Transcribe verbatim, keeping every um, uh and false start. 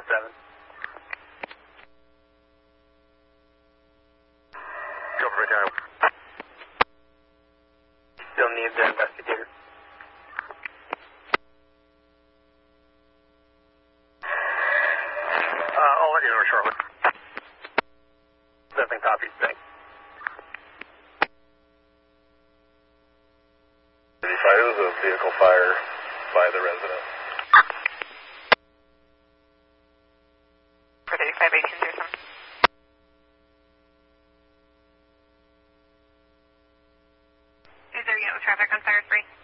seven. Go for it, Darryl. Still need the investigator. Uh, I'll let you know shortly. Seven copies, thanks. It was a vehicle fire by the resident. For thirty-five eighteen.